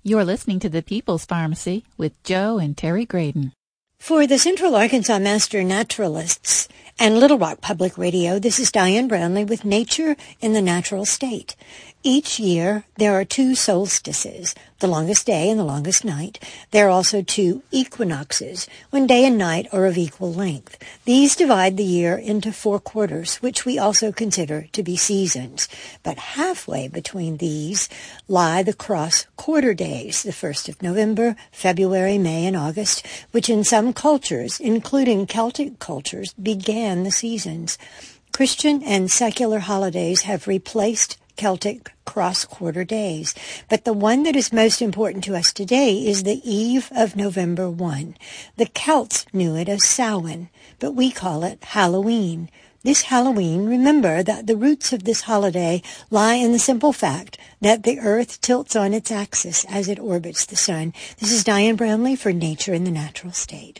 You're listening to The People's Pharmacy with Joe and Terry Graydon. For the Central Arkansas Master Naturalists and Little Rock Public Radio, this is Diane Brownlee with Nature in the Natural State. Each year, there are two solstices, the longest day and the longest night. There are also two equinoxes, when day and night are of equal length. These divide the year into 4 quarters, which we also consider to be seasons. But halfway between these lie the cross quarter days, the 1st of November, February, May, and August, which in some cultures, including Celtic cultures, began the seasons. Christian and secular holidays have replaced Celtic cross-quarter days, but the one that is most important to us today is the eve of November 1. The Celts knew it as Samhain, but we call it Halloween. This Halloween, remember that the roots of this holiday lie in the simple fact that the earth tilts on its axis as it orbits the sun. This is Diane Brownlee for Nature in the Natural State.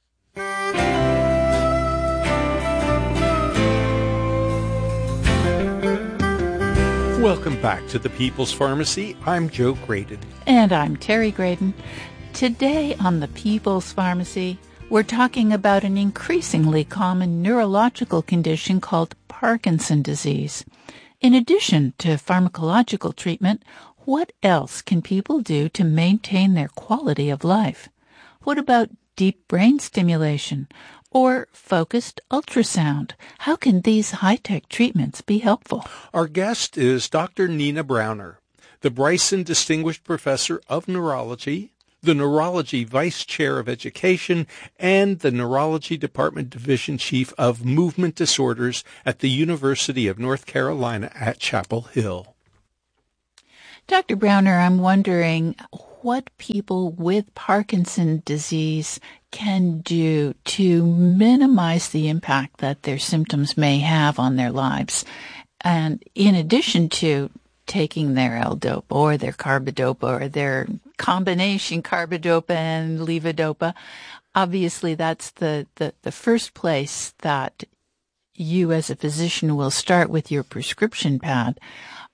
Welcome back to the People's Pharmacy. I'm Joe Graydon. And I'm Terry Graydon. Today on the People's Pharmacy, we're talking about an increasingly common neurological condition called Parkinson's disease. In addition to pharmacological treatment, what else can people do to maintain their quality of life? What about deep brain stimulation or focused ultrasound? How can these high-tech treatments be helpful? Our guest is Dr. Nina Browner, the Bryson Distinguished Professor of Neurology, the Neurology Vice Chair of Education, and the Neurology Department Division Chief of Movement Disorders at the University of North Carolina at Chapel Hill. Dr. Browner, I'm wondering what people with Parkinson's disease can do to minimize the impact that their symptoms may have on their lives. And in addition to taking their L-Dopa or their carbidopa or their combination carbidopa and levodopa, obviously that's the first place that you as a physician will start with your prescription pad.